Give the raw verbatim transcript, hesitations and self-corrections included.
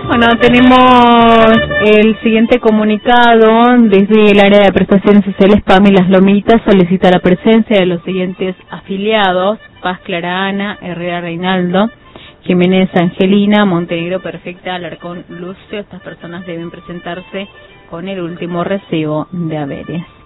Bueno, tenemos el siguiente comunicado desde el área de prestaciones sociales P A M y Las Lomitas. Solicita la presencia de los siguientes afiliados: Paz Clara Ana, Herrera Reinaldo, Jiménez Angelina, Montenegro Perfecta, Alarcón Lucio. Estas personas deben presentarse con el último recibo de haberes.